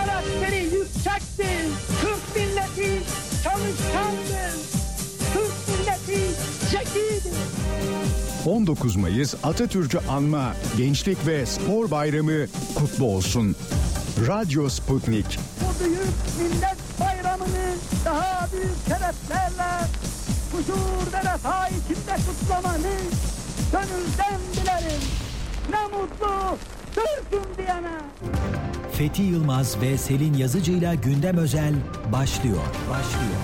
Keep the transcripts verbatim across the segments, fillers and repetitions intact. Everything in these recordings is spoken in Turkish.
karakteri yüksektir. Türk milleti çalışkandır. Türk milleti zekidir. on dokuz Mayıs Atatürk'ü anma Gençlik ve Spor Bayramı kutlu olsun. Radyo Sputnik. Bu büyük millet bayramını daha büyük şereflerle huzur ve refah içinde kutlamanı gönülden dilerim. Ne mutlu Türk'üm diyene. Fethi Yılmaz ve Selin Yazıcı'yla Gündem Özel başlıyor. Başlıyor.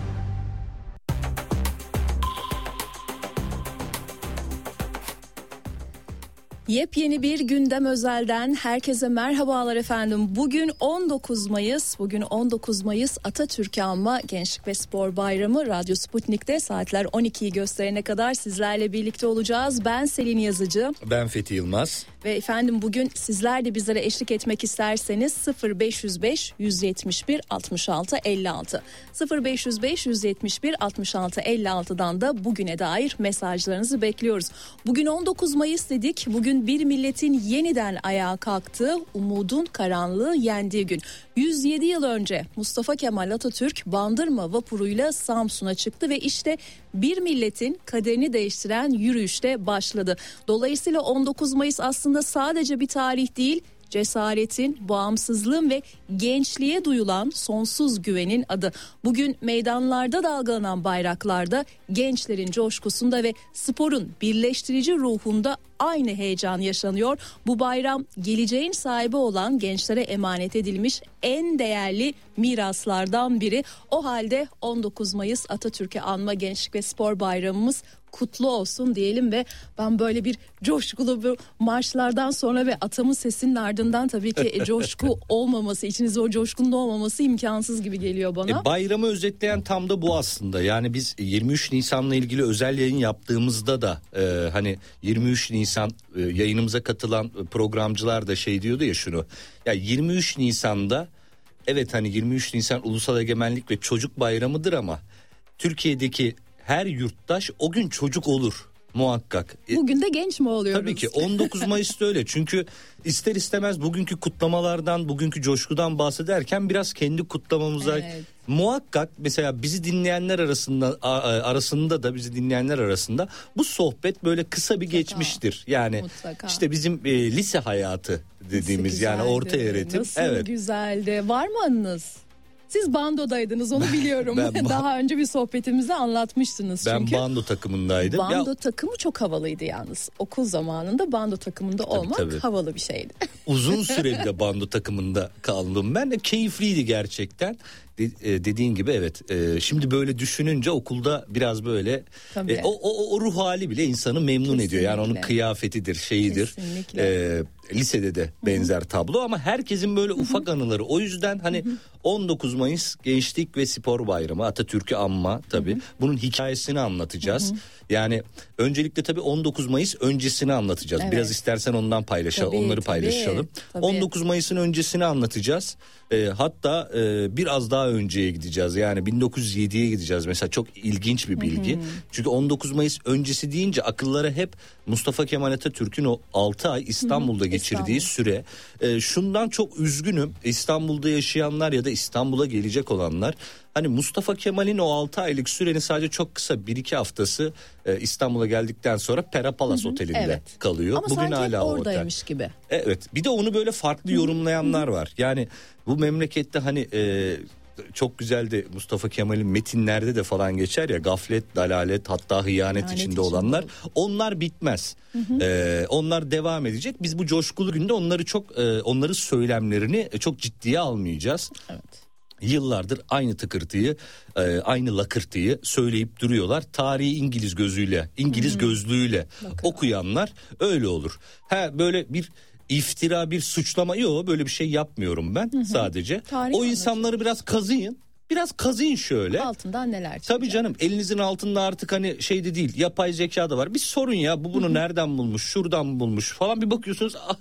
Yepyeni bir Gündem Özel'den herkese merhabalar efendim. Bugün on dokuz Mayıs, bugün on dokuz Mayıs Atatürk'ü anma Gençlik ve Spor Bayramı. Radyo Sputnik'te saatler on ikiyi gösterene kadar sizlerle birlikte olacağız. Ben Selin Yazıcı. Ben Fethi Yılmaz. Ve efendim bugün sizler de bizlere eşlik etmek isterseniz sıfır beş yüz beş yüz yetmiş bir altmış altı elli altı sıfır beş yüz beş yüz yetmiş bir altmış altı elli altıdan da bugüne dair mesajlarınızı bekliyoruz. Bugün on dokuz Mayıs dedik. Bugün bir milletin yeniden ayağa kalktığı, umudun karanlığı yendiği gün. yüz yedi yıl önce Mustafa Kemal Atatürk Bandırma vapuruyla Samsun'a çıktı ve işte bir milletin kaderini değiştiren yürüyüşte başladı. Dolayısıyla on dokuz Mayıs aslında sadece bir tarih değil, cesaretin, bağımsızlığın ve gençliğe duyulan sonsuz güvenin adı. Bugün meydanlarda dalgalanan bayraklarda, gençlerin coşkusunda ve sporun birleştirici ruhunda aynı heyecan yaşanıyor. Bu bayram geleceğin sahibi olan gençlere emanet edilmiş en değerli miraslardan biri. O halde on dokuz Mayıs Atatürk'ü anma Gençlik ve Spor Bayramımız kutlu olsun diyelim ve ben böyle bir coşkulu bir marşlardan sonra ve atamın sesinin ardından tabii ki coşku olmaması, içinizde o coşkunun olmaması imkansız gibi geliyor bana. E, bayramı özetleyen tam da bu aslında. Yani biz yirmi üç Nisan'la ilgili özel yayın yaptığımızda da e, hani yirmi üç Nisan e, yayınımıza katılan programcılar da şey diyordu ya şunu. Ya yirmi üç Nisan'da evet hani yirmi üç Nisan Ulusal Egemenlik ve Çocuk Bayramı'dır ama Türkiye'deki her yurttaş o gün çocuk olur muhakkak. Bugün de genç mi oluyoruz? Tabii ki on dokuz Mayıs'ta öyle. Çünkü ister istemez bugünkü kutlamalardan, bugünkü coşkudan bahsederken biraz kendi kutlamamıza evet. Muhakkak mesela bizi dinleyenler arasında arasında da bizi dinleyenler arasında bu sohbet böyle kısa bir mutlaka. Geçmiştir. Yani mutlaka. İşte bizim e, lise hayatı dediğimiz yani orta öğretim. Nasıl evet. güzeldi. Var mı anınız? Siz bandodaydınız onu biliyorum. Ben, ben, Daha önce bir sohbetimizde anlatmıştınız ben çünkü. Ben bando takımındaydım. Bando ya, takımı çok havalıydı yalnız. Okul zamanında bando takımında tabii, olmak tabii. havalı bir şeydi. Uzun süre de bando takımında kaldım. Ben de keyifliydi gerçekten. De, dediğin gibi evet. E, şimdi böyle düşününce okulda biraz böyle e, o, o, o ruh hali bile insanı memnun kesinlikle. Ediyor. Yani onun kıyafetidir, şeyidir. E, lisede de benzer Hı-hı. tablo ama herkesin böyle Hı-hı. ufak anıları. O yüzden hani Hı-hı. on dokuz Mayıs Gençlik ve Spor Bayramı, Atatürk'ü anma tabii. Hı-hı. Bunun hikayesini anlatacağız. Hı-hı. Yani öncelikle tabii on dokuz Mayıs öncesini anlatacağız. Evet. Biraz istersen ondan paylaşalım, tabii, onları tabii, paylaşalım. Tabii. on dokuz Mayıs'ın öncesini anlatacağız. E, hatta e, biraz daha önceye gideceğiz. Yani bin dokuz yüz yediye gideceğiz. Mesela çok ilginç bir bilgi. Hı-hı. Çünkü on dokuz Mayıs öncesi deyince akıllara hep Mustafa Kemal Atatürk'ün o altı ay İstanbul'da Hı-hı. geçirdiği İstanbul. Süre. E, şundan çok üzgünüm. İstanbul'da yaşayanlar ya da İstanbul'a gelecek olanlar. Hani Mustafa Kemal'in o altı aylık sürenin sadece çok kısa bir iki haftası e, İstanbul'a geldikten sonra Pera Palace Hı-hı. Otel'inde evet. kalıyor. Ama bugün hala oradaymış otel. Gibi. Evet. Bir de onu böyle farklı Hı-hı. yorumlayanlar var. Yani bu memlekette hani e, çok güzeldi Mustafa Kemal'in metinlerde de falan geçer ya, gaflet, dalalet, hatta hıyanet içinde, içinde olanlar. Olur. Onlar bitmez. Hı hı. Ee, onlar devam edecek. Biz bu coşkulu günde onları çok e, onları söylemlerini çok ciddiye almayacağız. Evet. Yıllardır aynı tıkırtıyı, e, aynı lakırtıyı söyleyip duruyorlar. Tarihi İngiliz gözüyle, İngiliz hı hı. gözlüğüyle Bakın. okuyanlar öyle olur. Ha böyle bir İftira, bir suçlama yok, böyle bir şey yapmıyorum ben hı hı. sadece. Tarih o insanları biraz kazıyın. Biraz kazıyın şöyle. Altından neler çıkacak? Tabii canım, elinizin altında artık hani şey de değil, yapay zeka da var. Bir sorun ya, bu bunu hı hı. nereden bulmuş, şuradan mı bulmuş falan, bir bakıyorsunuz ah,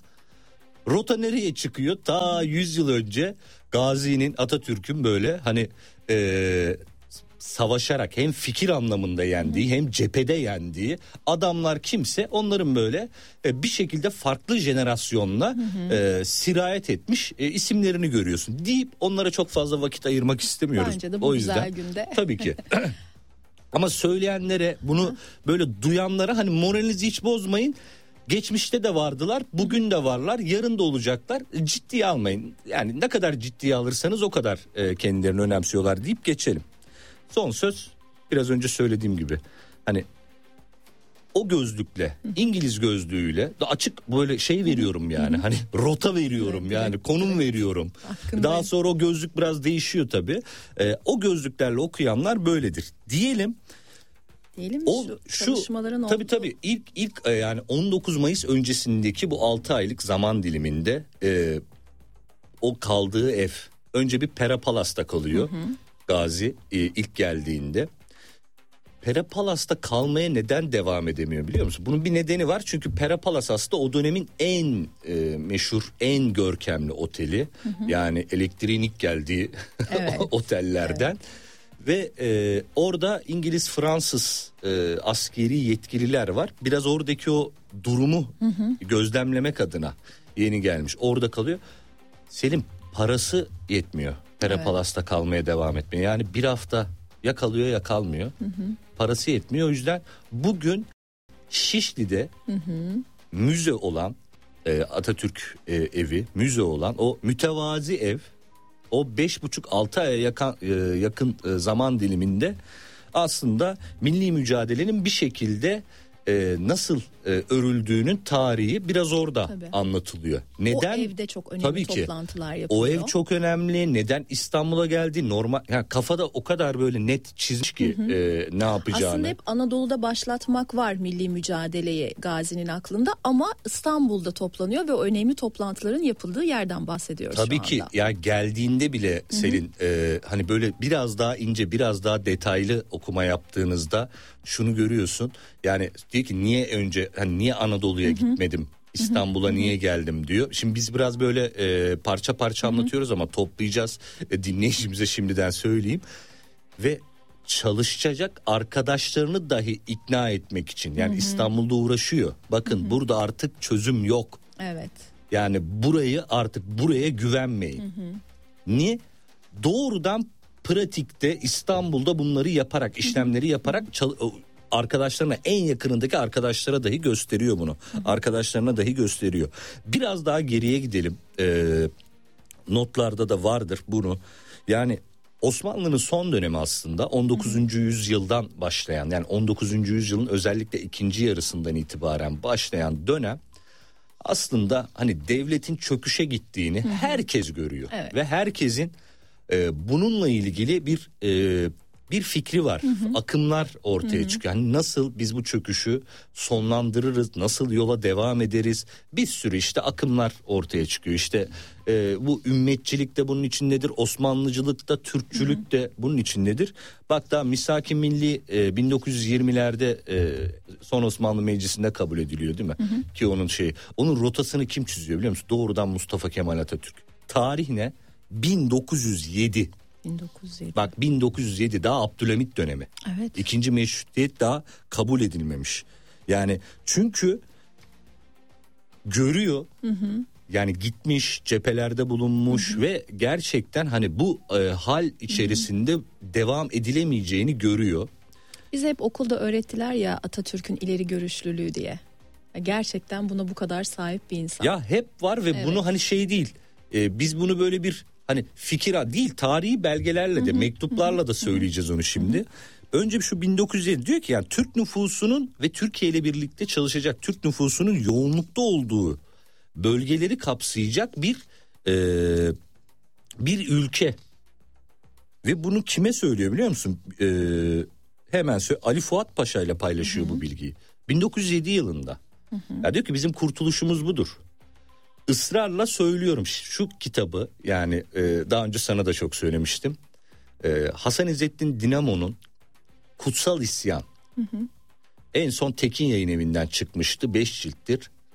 rota nereye çıkıyor? Ta yüz yıl önce Gazi'nin, Atatürk'ün böyle hani e, savaşarak hem fikir anlamında yendiği hem cephede yendiği adamlar kimse onların böyle e, bir şekilde farklı jenerasyonla e, sirayet etmiş e, isimlerini görüyorsun deyip onlara çok fazla vakit ayırmak istemiyoruz. Bence de bu o güzel yüzden, günde. Tabii ki. Ama söyleyenlere, bunu böyle duyanlara hani moralinizi hiç bozmayın. Geçmişte de vardılar, bugün de varlar, yarın da olacaklar. Ciddiye almayın. Yani ne kadar ciddiye alırsanız o kadar e, kendilerini önemsiyorlar deyip geçelim. Son söz biraz önce söylediğim gibi. Hani o gözlükle, İngiliz gözlüğüyle da açık böyle şey veriyorum yani. Hani rota veriyorum evet, yani, evet, konum evet. veriyorum. Hakkındayım. Daha sonra o gözlük biraz değişiyor tabii. E, o gözlüklerle okuyanlar böyledir. Diyelim. Diyelim o şu çalışmaların şu, tabii tabii ilk ilk yani on dokuz Mayıs öncesindeki bu altı aylık zaman diliminde e, o kaldığı ev önce bir Pera Palas'ta kalıyor. Hı hı. Gazi e, ilk geldiğinde. Pera Palas'ta kalmaya neden devam edemiyor biliyor musun? Bunun bir nedeni var, çünkü Pera Palas aslında o dönemin en e, meşhur, en görkemli oteli. Hı hı. Yani elektriğin ilk geldiği evet. otellerden. Evet. Ve e, orada İngiliz, Fransız e, askeri yetkililer var. Biraz oradaki o durumu hı hı. gözlemlemek adına yeni gelmiş. Orada kalıyor. Selim, parası yetmiyor Pera evet. Palas'ta kalmaya devam etmeye. Yani bir hafta ya kalıyor ya kalmıyor. Hı hı. Parası yetmiyor. O yüzden bugün Şişli'de hı hı. müze olan e, Atatürk e, evi, müze olan o mütevazi ev, o beş buçuk altı aya yakın, yakın zaman diliminde aslında milli mücadelenin bir şekilde e, nasıl e, örüldüğünün tarihi biraz orada Tabii. anlatılıyor. Neden? O evde çok önemli Tabii ki. toplantılar yapılıyor. O ev çok önemli. Neden İstanbul'a geldi? Normal, yani kafada o kadar böyle net çizmiş ki hı hı. E, ne yapacağını. Aslında hep Anadolu'da başlatmak var milli mücadeleyi Gazi'nin aklında, ama İstanbul'da toplanıyor ve o önemli toplantıların yapıldığı yerden bahsediyoruz Tabii şu anda. ki ya, geldiğinde bile Selin e, hani böyle biraz daha ince, biraz daha detaylı okuma yaptığınızda şunu görüyorsun. Yani diyor ki niye önce, hani niye Anadolu'ya Hı-hı. gitmedim, İstanbul'a Hı-hı. niye geldim diyor. Şimdi biz biraz böyle e, parça parça Hı-hı. anlatıyoruz ama toplayacağız, e, dinleyicimize şimdiden söyleyeyim. Ve çalışacak arkadaşlarını dahi ikna etmek için, yani Hı-hı. İstanbul'da uğraşıyor. Bakın Hı-hı. burada artık çözüm yok. Evet. Yani burayı artık buraya güvenmeyin. Hı-hı. Niye? Doğrudan pratikte İstanbul'da bunları yaparak, işlemleri yaparak çal- arkadaşlarına, en yakınındaki arkadaşlara dahi gösteriyor bunu. Hı hı. Arkadaşlarına dahi gösteriyor. Biraz daha geriye gidelim. Ee, notlarda da vardır bunu. Yani Osmanlı'nın son dönemi aslında on dokuzuncu Hı hı. yüzyıldan başlayan, yani on dokuzuncu yüzyılın özellikle ikinci yarısından itibaren başlayan dönem aslında hani devletin çöküşe gittiğini hı hı. herkes görüyor. Evet. Ve herkesin e, bununla ilgili bir e, bir fikri var. Hı hı. Akımlar ortaya hı hı. çıkıyor. Yani nasıl biz bu çöküşü sonlandırırız, nasıl yola devam ederiz? Bir sürü işte akımlar ortaya çıkıyor. İşte e, bu ümmetçilik de bunun içindedir. Osmanlıcılık da, Türkçülük de bunun içindedir. Bak daha Misak-ı Milli e, bin dokuz yüz yirmilerde e, son Osmanlı Meclisi'nde kabul ediliyor değil mi? Hı hı. Ki onun şeyi, onun rotasını kim çiziyor biliyor musun? Doğrudan Mustafa Kemal Atatürk. Tarih ne? bin dokuz yüz yedi. bin dokuz yüz yedi. Bak bin dokuz yüz yedi daha Abdülhamit dönemi. Evet. İkinci meşrutiyet daha kabul edilmemiş. Yani çünkü görüyor. Hı hı. Yani gitmiş, cephelerde bulunmuş hı hı. ve gerçekten hani bu e, hal içerisinde hı hı. devam edilemeyeceğini görüyor. Bize hep okulda öğrettiler ya Atatürk'ün ileri görüşlülüğü diye. Gerçekten buna bu kadar sahip bir insan. Ya hep var ve evet. bunu hani şey değil. E, biz bunu böyle bir hani fikir değil, tarihi belgelerle de, hı hı. mektuplarla da söyleyeceğiz onu şimdi. Hı hı. Önce şu bin dokuz yüz yedi diyor ki yani Türk nüfusunun ve Türkiye ile birlikte çalışacak Türk nüfusunun yoğunlukta olduğu bölgeleri kapsayacak bir e, bir ülke. Ve bunu kime söylüyor biliyor musun? E, hemen söyle, Ali Fuat Paşa ile paylaşıyor hı hı. bu bilgiyi. bin dokuz yüz yedi yılında. Hı hı. Ya diyor ki bizim kurtuluşumuz budur. Israrla söylüyorum şu kitabı, yani e, daha önce sana da çok söylemiştim. E, Hasan İzzettin Dinamo'nun Kutsal İsyan. Hı hı. En son Tekin Yayın Evi'nden çıkmıştı, beş cilttir.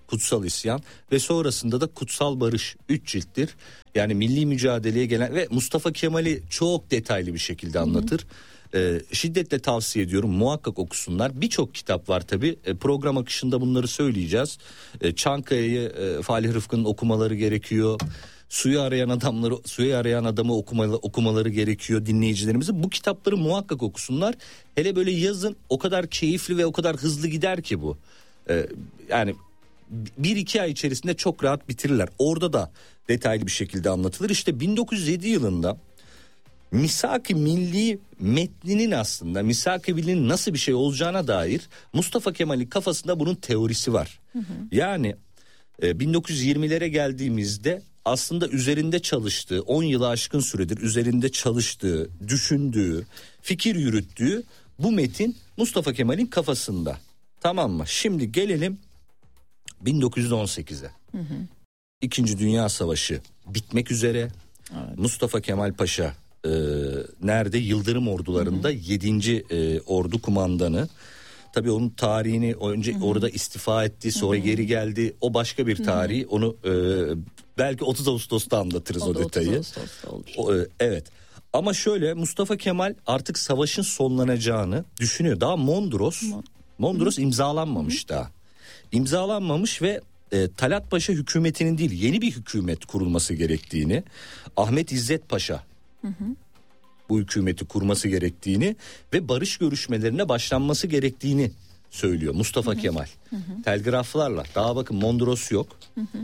Kutsal İsyan ve sonrasında da Kutsal Barış, üç cilttir. Yani milli mücadeleye gelen ve Mustafa Kemal'i çok detaylı bir şekilde anlatır. Ee, şiddetle tavsiye ediyorum, muhakkak okusunlar. Birçok kitap var tabii. E, program akışında bunları söyleyeceğiz. E, Çankaya'yı e, Falih Rıfkı'nın okumaları gerekiyor. Suyu arayan adamları, suyu arayan adamı okumalı, okumaları gerekiyor dinleyicilerimizin. Bu kitapları muhakkak okusunlar. Hele böyle yazın o kadar keyifli ve o kadar hızlı gider ki bu. Ee, yani bir iki ay içerisinde çok rahat bitirirler. Orada da detaylı bir şekilde anlatılır. İşte bin dokuz yüz yedi yılında Misak-ı Milli metninin aslında Misak-ı Milli'nin nasıl bir şey olacağına dair Mustafa Kemal'in kafasında bunun teorisi var. Hı hı. Yani e, bin dokuz yüz yirmilere geldiğimizde aslında üzerinde çalıştığı, on yılı aşkın süredir üzerinde çalıştığı, düşündüğü, fikir yürüttüğü bu metin Mustafa Kemal'in kafasında. Tamam mı? Şimdi gelelim bin dokuz yüz on sekize. Hı hı. İkinci Dünya Savaşı bitmek üzere. Evet. Mustafa Kemal Paşa e, nerede? Yıldırım ordularında hı hı. yedinci E, ordu kumandanı. Tabii onun tarihini önce hı hı. orada istifa etti, sonra hı hı. geri geldi. O başka bir tarih. Hı hı. Onu e, belki otuz Ağustos'ta anlatırız o, o detayı. O, e, evet. Ama şöyle, Mustafa Kemal artık savaşın sonlanacağını düşünüyor. Daha Mondros, Mon- Mondros hı. imzalanmamış hı. daha. İmzalanmamış ve e, Talat Paşa hükümetinin değil, yeni bir hükümet kurulması gerektiğini, Ahmet İzzet Paşa hı hı. bu hükümeti kurması gerektiğini ve barış görüşmelerine başlanması gerektiğini söylüyor Mustafa hı hı. Kemal. Hı hı. Telgraflarla. Daha bakın Mondros yok. Hı hı.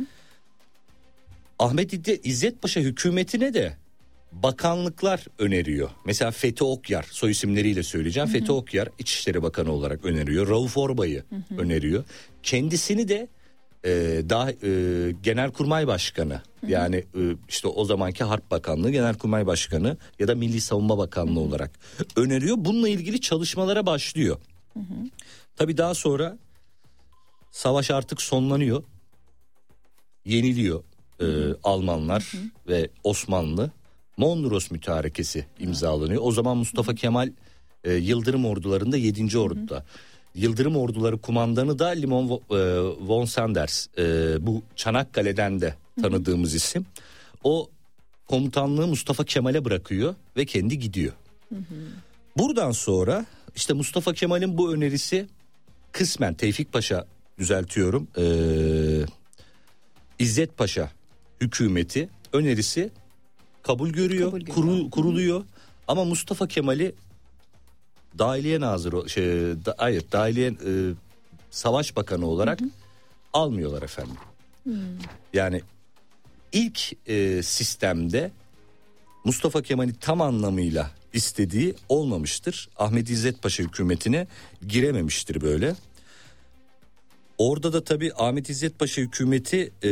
Ahmet İzzet Paşa hükümetine de bakanlıklar öneriyor. Mesela Fethi Okyar, soy isimleriyle söyleyeceğim. Hı hı. Fethi Okyar İçişleri Bakanı olarak öneriyor. Rauf Orbay'ı hı hı. öneriyor. Kendisini de e, daha e, Genelkurmay Başkanı, hı hı. yani e, işte o zamanki Harp Bakanlığı Genelkurmay Başkanı ya da Milli Savunma Bakanlığı hı hı. olarak öneriyor. Bununla ilgili çalışmalara başlıyor. Hı hı. Tabii daha sonra savaş artık sonlanıyor. Yeniliyor e, Almanlar hı hı. ve Osmanlı. Mondros Mütarekesi imzalanıyor. O zaman Mustafa Kemal e, Yıldırım ordularında yedinci orduda. Yıldırım orduları kumandanı da Limon e, von Sanders. E, bu Çanakkale'den de tanıdığımız hı hı. isim. O komutanlığı Mustafa Kemal'e bırakıyor ve kendi gidiyor. Hı hı. Buradan sonra işte Mustafa Kemal'in bu önerisi kısmen Tevfik Paşa, düzeltiyorum, e, İzzet Paşa hükümeti önerisi kabul görüyor, kabul kuru, kuruluyor. Ama Mustafa Kemal'i Dahiliye Nazırı, şey, da, hayır, Dahiliye e, Savaş Bakanı olarak hı hı. almıyorlar efendim. Hı. Yani ilk e, sistemde Mustafa Kemal'i tam anlamıyla istediği olmamıştır. Ahmet İzzet Paşa hükümetine girememiştir böyle. Orada da tabii Ahmet İzzet Paşa hükümeti e,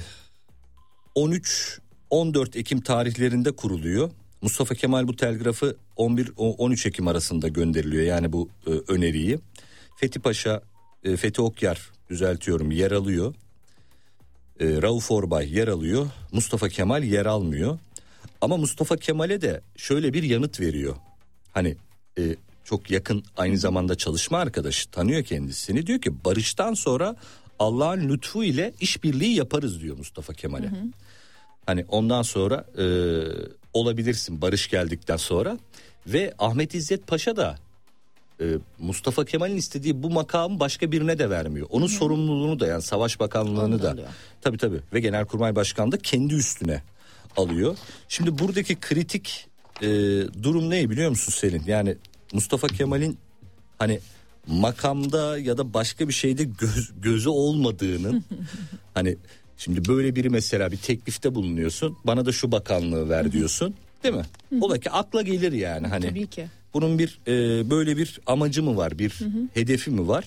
on üç on dört Ekim tarihlerinde kuruluyor. Mustafa Kemal bu telgrafı on bir on üç Ekim arasında gönderiliyor, yani bu e, öneriyi. Fethi Paşa, e, Fethi Okyar, düzeltiyorum, yer alıyor. E, Rauf Orbay yer alıyor. Mustafa Kemal yer almıyor. Ama Mustafa Kemal'e de şöyle bir yanıt veriyor. Hani e, çok yakın, aynı zamanda çalışma arkadaşı, tanıyor kendisini. Diyor ki barıştan sonra Allah'ın lütfu ile işbirliği yaparız diyor Mustafa Kemal'e. Hı hı. Hani ondan sonra e, olabilirsin barış geldikten sonra. Ve Ahmet İzzet Paşa da e, Mustafa Kemal'in istediği bu makamı başka birine de vermiyor. Onun Hı-hı. sorumluluğunu da, yani Savaş Bakanlığını da, da tabii tabii ve Genelkurmay Başkanı da kendi üstüne alıyor. Şimdi buradaki kritik e, durum ne biliyor musun Selin? Yani Mustafa Kemal'in hani makamda ya da başka bir şeyde göz, gözü olmadığının hani şimdi böyle biri mesela bir teklifte bulunuyorsun, bana da şu bakanlığı ver diyorsun, değil mi? Ola ki akla gelir yani hani. Tabii ki. Bunun bir e, böyle bir amacı mı var, bir hı hı. hedefi mi var?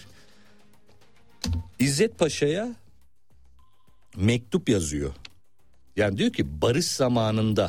İzzet Paşa'ya mektup yazıyor. Yani diyor ki barış zamanında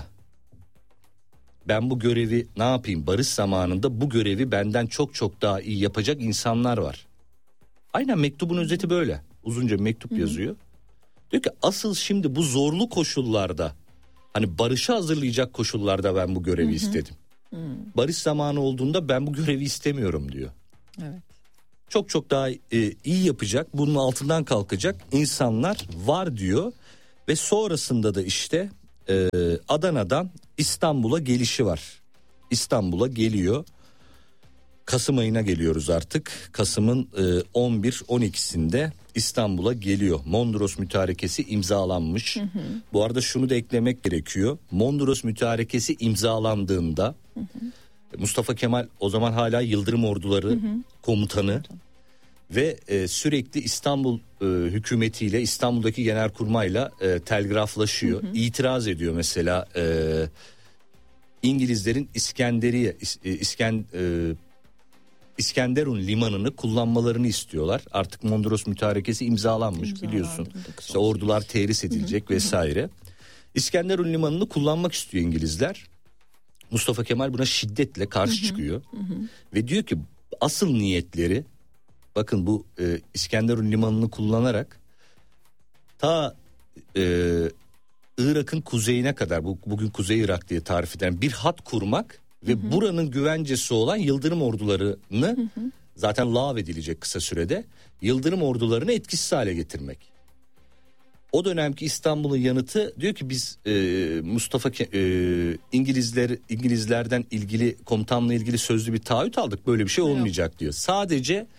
ben bu görevi ne yapayım, barış zamanında bu görevi benden çok çok daha iyi yapacak insanlar var. Aynen mektubun özeti böyle. Uzunca bir mektup Hı-hı. yazıyor. Diyor ki asıl şimdi bu zorlu koşullarda, hani barışı hazırlayacak koşullarda ben bu görevi Hı-hı. istedim. Hı-hı. Barış zamanı olduğunda ben bu görevi istemiyorum diyor. Evet. çok çok daha e, iyi yapacak, bunun altından kalkacak insanlar var diyor. Ve sonrasında da işte e, Adana'dan İstanbul'a gelişi var. İstanbul'a geliyor. Kasım ayına geliyoruz artık. Kasım'ın e, on bir on ikisinde İstanbul'a geliyor. Mondros Mütarekesi imzalanmış. Hı hı. Bu arada şunu da eklemek gerekiyor. Mondros Mütarekesi imzalandığında hı hı. Mustafa Kemal o zaman hala Yıldırım Orduları hı hı. komutanı hı. ve e, sürekli İstanbul e, hükümetiyle, İstanbul'daki genelkurmayla e, telgraflaşıyor. Hı hı. İtiraz ediyor mesela e, İngilizlerin İskenderiye İs, İskend e, İskenderun limanını kullanmalarını istiyorlar. Artık Mondros Mütarekesi imzalanmış İmzalandı, biliyorsun. İşte ordular terhis edilecek vesaire. İskenderun limanını kullanmak istiyor İngilizler. Mustafa Kemal buna şiddetle karşı çıkıyor. Ve diyor ki asıl niyetleri, bakın bu e, İskenderun limanını kullanarak ta e, Irak'ın kuzeyine kadar, bu, bugün Kuzey Irak diye tarif eden bir hat kurmak ve hı hı. buranın güvencesi olan Yıldırım ordularını hı hı. zaten lağvedilecek kısa sürede, Yıldırım ordularını etkisiz hale getirmek. O dönemki İstanbul'un yanıtı diyor ki biz e, Mustafa e, İngilizler İngilizlerden ilgili, komutanla ilgili sözlü bir taahhüt aldık, böyle bir şey olmayacak Yok. diyor. Sadece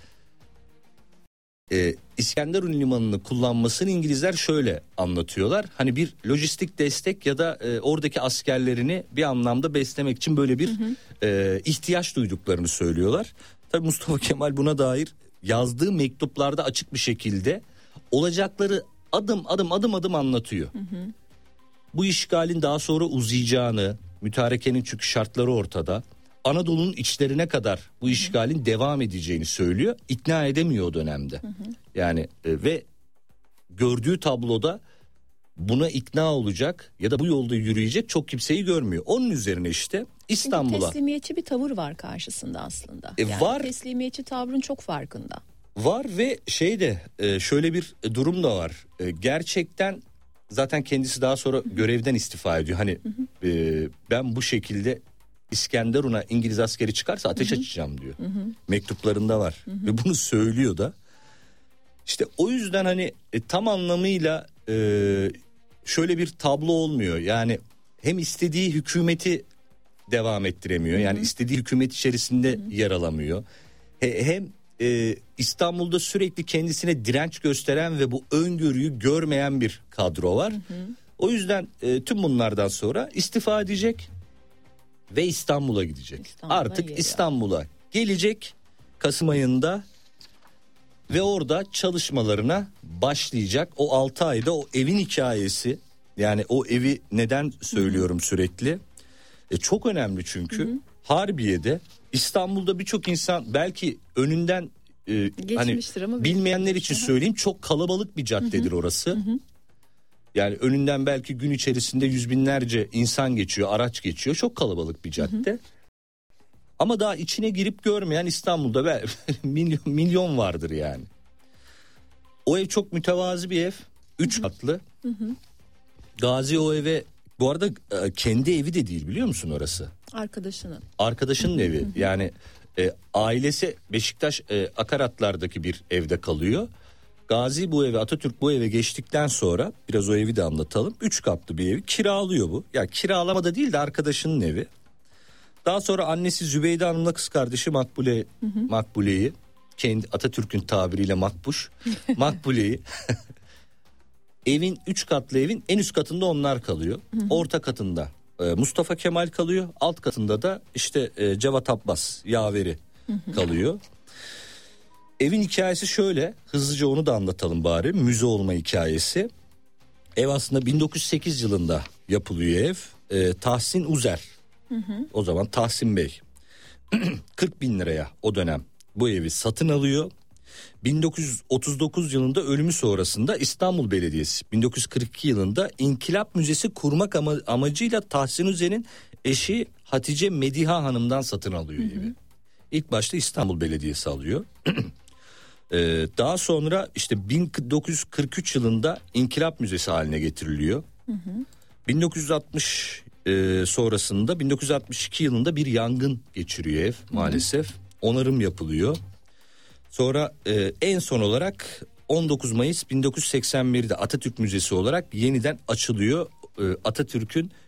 e, İskenderun limanını kullanmasını İngilizler şöyle anlatıyorlar. Hani bir lojistik destek ya da e, oradaki askerlerini bir anlamda beslemek için böyle bir hı hı. E, ihtiyaç duyduklarını söylüyorlar. Tabii Mustafa Kemal buna dair yazdığı mektuplarda açık bir şekilde olacakları adım adım adım adım anlatıyor. Hı hı. Bu işgalin daha sonra uzayacağını, mütarekenin çünkü şartları ortada, Anadolu'nun içlerine kadar bu işgalin hı hı. devam edeceğini söylüyor. İkna edemiyor o dönemde. Hı hı. Yani e, ve gördüğü tabloda buna ikna olacak ya da bu yolda yürüyecek çok kimseyi görmüyor. Onun üzerine işte İstanbul'a. Çünkü teslimiyetçi bir tavır var karşısında aslında. E, yani var. Teslimiyetçi tavrın çok farkında. Var ve şeyde şöyle bir durum da var. Gerçekten zaten kendisi daha sonra görevden istifa ediyor. Hani hı hı. ben bu şekilde İskenderun'a İngiliz askeri çıkarsa ateş hı hı. açacağım diyor. Hı hı. Mektuplarında var hı hı. ve bunu söylüyor da. İşte o yüzden hani e, tam anlamıyla e, şöyle bir tablo olmuyor. Yani hem istediği hükümeti devam ettiremiyor. Hı hı. Yani istediği hükümet içerisinde hı hı. yer alamıyor. He, hem e, İstanbul'da sürekli kendisine direnç gösteren ve bu öngörüyü görmeyen bir kadro var. Hı hı. O yüzden e, tüm bunlardan sonra istifa edecek ve İstanbul'a gidecek. İstanbul'a Artık geliyor. İstanbul'a gelecek Kasım ayında ve orada çalışmalarına başlayacak. O altı ayda o evin hikayesi, yani o evi neden söylüyorum hı hı. sürekli? E, çok önemli çünkü hı hı. Harbiye'de, İstanbul'da birçok insan belki önünden e, hani bilmeyenler için hı hı. söyleyeyim, çok kalabalık bir caddedir hı hı. orası. Hı hı. Yani önünden belki gün içerisinde yüz binlerce insan geçiyor, araç geçiyor. Çok kalabalık bir cadde. Hı hı. Ama daha içine girip görmeyen İstanbul'da milyon, milyon vardır yani. O ev çok mütevazi bir ev. Üç katlı. Hı hı. Gazi o eve, bu arada kendi evi de değil, biliyor musun orası? Arkadaşının. Arkadaşının evi. Hı hı. Yani e, ailesi Beşiktaş e, Akaratlar'daki bir evde kalıyor. Gazi bu eve, Atatürk bu eve geçtikten sonra, biraz o evi de anlatalım. Üç katlı bir evi kiralıyor bu. Ya yani kiralamada değil de arkadaşının evi. Daha sonra annesi Zübeyde Hanım'la kız kardeşi Makbule, hı hı. Makbule'yi, kendi Atatürk'ün tabiriyle Makbuş, Makbule'yi evin, üç katlı evin en üst katında onlar kalıyor. Hı hı. Orta katında e, Mustafa Kemal kalıyor. Alt katında da işte e, Cevat Abbas yaveri hı hı. kalıyor. Evin hikayesi şöyle, hızlıca onu da anlatalım bari. Müze olma hikayesi. Ev aslında bin dokuz yüz sekiz yılında yapılıyor ev. E, Tahsin Uzer. Hı hı. O zaman Tahsin Bey kırk bin liraya o dönem bu evi satın alıyor. bin dokuz yüz otuz dokuz yılında ölümü sonrasında İstanbul Belediyesi bin dokuz yüz kırk iki yılında İnkılap Müzesi kurmak ama, amacıyla Tahsin Üzer'in eşi Hatice Mediha Hanım'dan satın alıyor hı hı. evi. İlk başta İstanbul Belediyesi alıyor. ee, daha sonra işte bin dokuz yüz kırk üç yılında İnkılap Müzesi haline getiriliyor. Hı hı. bin dokuz yüz altmış e, sonrasında bin dokuz yüz altmış iki yılında bir yangın geçiriyor ev maalesef. Hı hı. Onarım yapılıyor. Sonra e, en son olarak on dokuz Mayıs bin dokuz yüz seksen bir'de Atatürk Müzesi olarak yeniden açılıyor. E, Atatürk'ün